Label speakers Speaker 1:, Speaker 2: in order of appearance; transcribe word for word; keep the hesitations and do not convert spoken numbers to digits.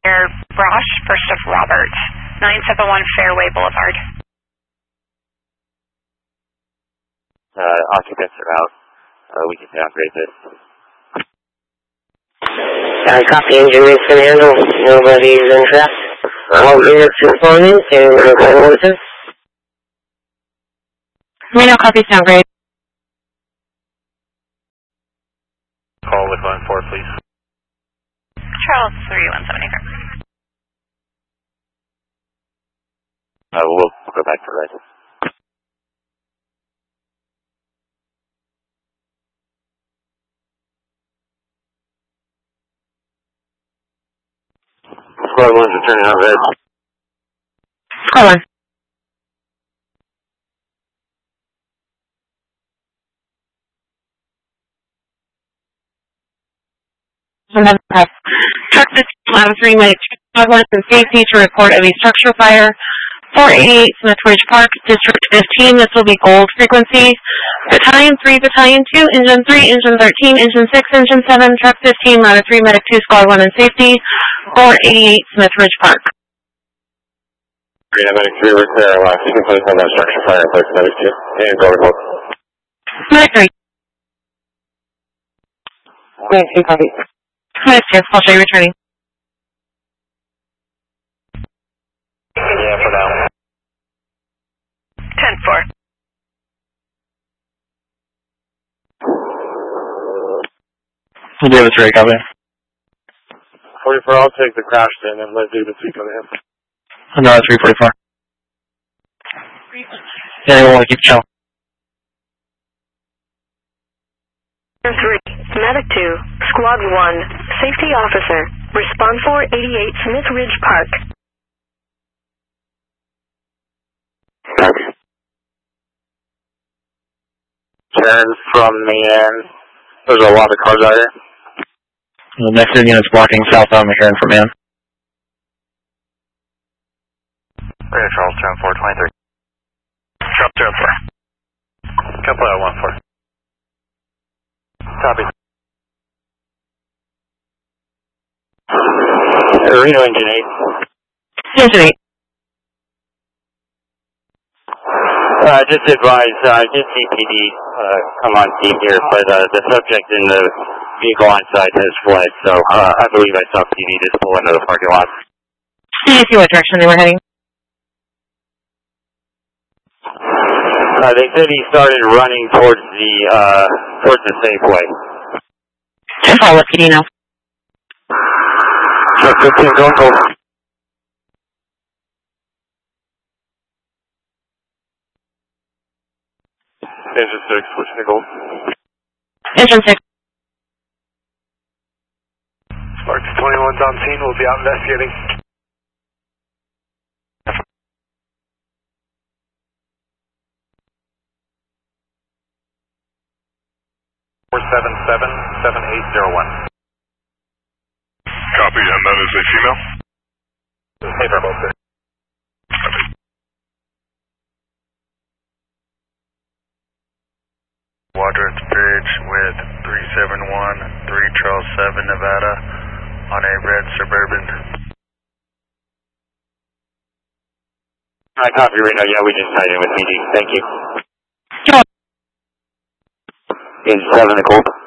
Speaker 1: Air Brosh, First of Roberts, nine seven one Fairway Boulevard.
Speaker 2: Uh, occupants are out. Uh, we can downgrade this.
Speaker 3: Uh, copy, engine room can handle. Nobody's in traffic. All units responding to Wilson.
Speaker 1: Reno copies downgrade.
Speaker 2: Call with line four, please.
Speaker 1: Charles three one seven eight.
Speaker 2: Uh, we'll go back to red. Squad one's returning out red.
Speaker 1: Squad one. Truck fifteen, ladder three, medic squad one and safety to report of a structure fire. four eighty-eight Smith Ridge Park, District fifteen. This will be gold frequency. Battalion three, Battalion two, Engine three, Engine thirteen, Engine six, Engine seven, Truck fifteen, ladder three, medic two, squad one and safety. four eighty-eight Smith Ridge Park.
Speaker 2: Green, medic three, we're clear. Last, you can place on that structure fire, place medic two. And go remote.
Speaker 1: Medic three.
Speaker 3: Medic two, copy.
Speaker 1: Medic two, I'll show you returning.
Speaker 2: Yeah, for now.
Speaker 1: ten four.
Speaker 4: David three, copy.
Speaker 2: forty-four, I'll take the crash then and let David three come in.
Speaker 4: No, three forty-four. Yeah, you want to keep chill.
Speaker 5: three, Medic two, Squad one, Safety Officer, Respond four eighty-eight Smith Ridge Park.
Speaker 2: Turn from the end. There's a lot of cars out here.
Speaker 4: The next unit's blocking southbound McCarran from man.
Speaker 2: Radio Charles, turn four twenty-three. Charles, turn four. Couple out one four. Copy. Reno engine eight.
Speaker 1: Engine eight.
Speaker 2: Uh, just advise, uh, just C P D, uh, come on scene here, but, uh, the subject in the vehicle on site has fled, so, uh, I believe I saw P D just pull into the parking lot.
Speaker 1: Can you see what direction they were heading?
Speaker 2: Uh, they said he started running towards the, uh, towards the Safeway.
Speaker 1: ten four, let P D know.
Speaker 2: Truck fifteen, going cold. Engine six, switching to gold.
Speaker 1: Engine six.
Speaker 2: Spark two twenty-one's on scene, we'll be out investigating. four seven seven, seven eight zero one.
Speaker 6: Copy, and that is a female?
Speaker 2: Hey, Verbo, sir.
Speaker 6: Quadrant Bridge with three seven one, three Charles seven, Nevada, on a red Suburban.
Speaker 2: I copy, Reno. Yeah, we just tied in with P D. Thank you.
Speaker 1: Sure.
Speaker 2: Engine seven, the cold.